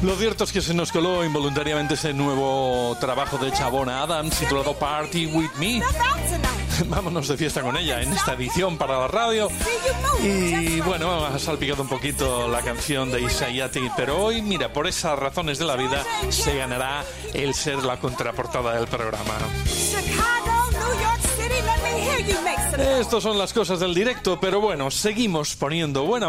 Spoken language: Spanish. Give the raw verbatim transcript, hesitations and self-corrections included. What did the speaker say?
Lo cierto es que se nos coló involuntariamente ese nuevo trabajo de Chabona Adams titulado Party With Me. Vámonos de fiesta con ella en esta edición para la radio. Y bueno, ha salpicado un poquito la canción de Isayati, pero hoy, mira, por esas razones de la vida, se ganará el ser la contraportada del programa. Estas son las cosas del directo, pero bueno, seguimos poniendo buena